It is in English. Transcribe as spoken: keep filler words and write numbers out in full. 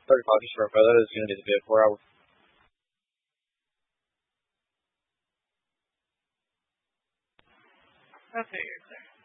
thirty-five just for a photo is going to be the bid for. I would. Okay, you're clear.